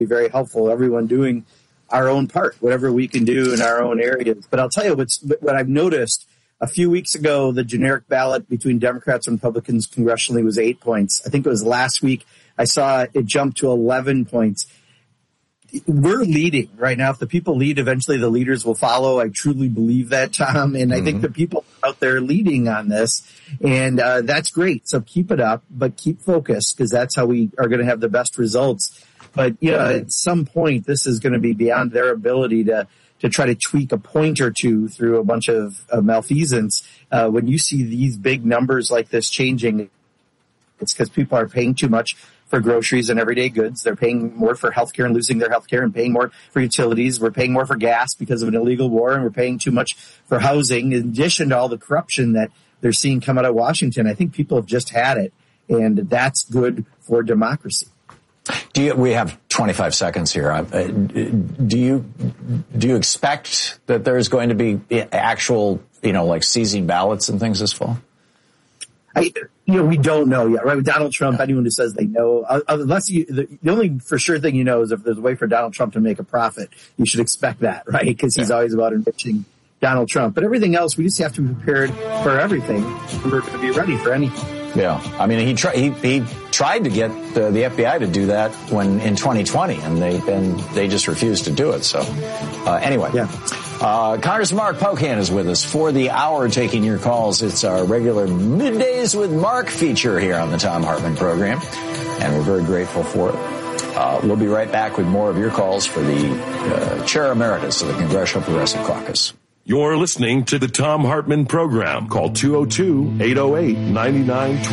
be very helpful. Everyone doing our own part, whatever we can do in our own areas. But I'll tell you what I've noticed. A few weeks ago, the generic ballot between Democrats and Republicans congressionally was 8 points. I think it was last week I saw it jump to 11 points. We're leading right now. If the people lead, eventually the leaders will follow. I truly believe that, Tom. And I think the people out there leading on this. And that's great. So keep it up, but keep focused, because that's how we are going to have the best results. But at some point, this is going to be beyond their ability to try to tweak a point or two through a bunch of malfeasance. When you see these big numbers like this changing, it's because people are paying too much for groceries and everyday goods. They're paying more for healthcare and losing their healthcare, and paying more for utilities. We're paying more for gas because of an illegal war, and we're paying too much for housing, in addition to all the corruption that they're seeing come out of Washington. I think people have just had it, and that's good for democracy. We have 25 seconds here. Do you expect that there's going to be actual, like seizing ballots and things this fall? We don't know yet, right? With Donald Trump, anyone who says they know, unless the only for sure thing is if there's a way for Donald Trump to make a profit, you should expect that, right? Because he's always about enriching Donald Trump. But everything else, we just have to be prepared for everything. We're going to be ready for anything. Yeah, I mean, he tried to get the FBI to do that in 2020, and they just refused to do it. So anyway, Congressman Mark Pocan is with us for the hour, taking your calls. It's our regular Middays with Mark feature here on the Thom Hartmann program, and we're very grateful for it. We'll be right back with more of your calls for the Chair Emeritus of the Congressional Progressive Caucus. You're listening to the Thom Hartmann program. Call 202-808-9925.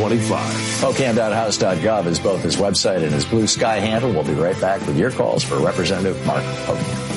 Pocan.house.gov is both his website and his Blue Sky handle. We'll be right back with your calls for Representative Mark Pocan.